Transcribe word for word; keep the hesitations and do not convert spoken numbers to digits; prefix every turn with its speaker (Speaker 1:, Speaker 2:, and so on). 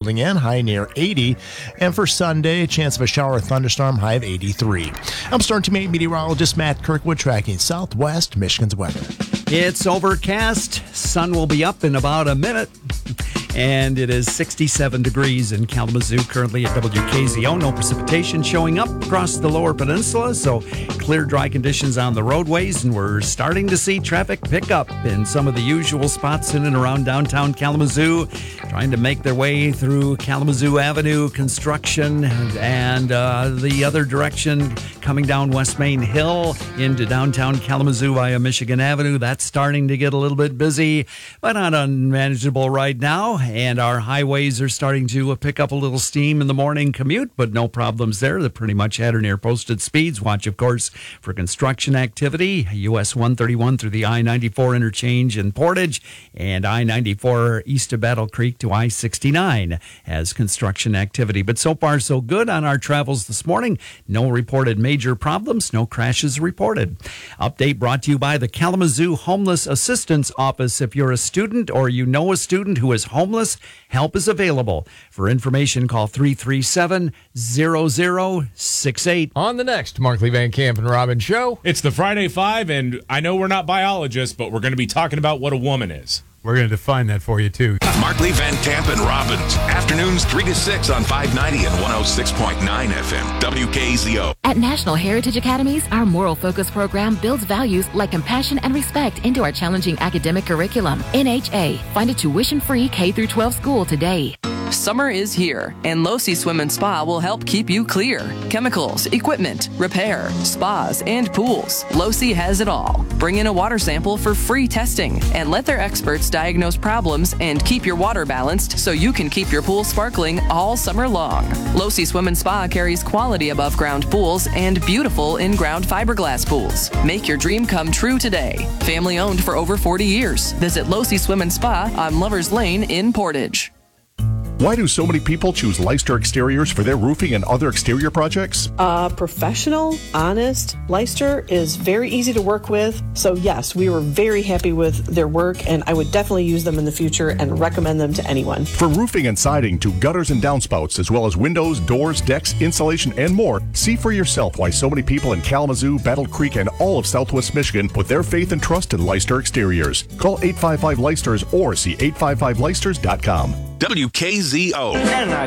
Speaker 1: holding in, high near eighty. And for Sunday, a chance of a shower or thunderstorm, high of eighty-three. I'm Storm Team eight meteorologist Matt Kirkwood tracking southwest Michigan's weather.
Speaker 2: It's overcast. Sun will be up in about a minute. And it is sixty-seven degrees in Kalamazoo, currently at W K Z O. No precipitation showing up across the lower peninsula, so clear, dry conditions on the roadways, and we're starting to see traffic pick up in some of the usual spots in and around downtown Kalamazoo, trying to make their way through Kalamazoo Avenue construction and uh, the other direction coming down West Main Hill into downtown Kalamazoo via Michigan Avenue. That's starting to get a little bit busy, but not unmanageable right now. And our highways are starting to pick up a little steam in the morning commute, but no problems there. They're pretty much at or near posted speeds. Watch, of course, for construction activity. U S one thirty-one through the I ninety-four interchange in Portage, and I ninety-four east of Battle Creek to I sixty-nine has construction activity. But so far, so good on our travels this morning. No reported major problems. No crashes reported. Update brought to you by the Kalamazoo Homeless Assistance Office. If you're a student or you know a student who is homeless, help is available. For information, call three three seven, zero zero six eight.
Speaker 3: On the next Markley Van Camp and Robbins show,
Speaker 4: it's the Friday Five, and I know we're not biologists, but we're going to be talking about what a woman is.
Speaker 5: We're going to define that for you, too.
Speaker 6: Markley, Van Camp, and Robbins. Afternoons three to six on five ninety and one oh six point nine F M. W K Z O.
Speaker 7: At National Heritage Academies, our Moral Focus program builds values like compassion and respect into our challenging academic curriculum. N H A. Find a tuition-free K through twelve school today.
Speaker 8: Summer is here, and Losi Swim and Spa will help keep you clear. Chemicals, equipment, repair, spas, and pools. Losi has it all. Bring in a water sample for free testing, and let their experts diagnose problems and keep your water balanced so you can keep your pool sparkling all summer long. Losi Swim and Spa carries quality above-ground pools and beautiful in-ground fiberglass pools. Make your dream come true today. Family owned for over forty years. Visit Losi Swim and Spa on Lovers Lane in Portage.
Speaker 9: Why do so many people choose Leicester Exteriors for their roofing and other exterior projects?
Speaker 10: Uh, professional, honest. Leicester is very easy to work with. So yes, we were very happy with their work, and I would definitely use them in the future and recommend them to anyone.
Speaker 9: From roofing and siding to gutters and downspouts, as well as windows, doors, decks, insulation, and more, see for yourself why so many people in Kalamazoo, Battle Creek, and all of Southwest Michigan put their faith and trust in Leicester Exteriors. Call eight five five Leicesters or see eight five five Leicesters dot com.
Speaker 6: W K Z O.
Speaker 11: And I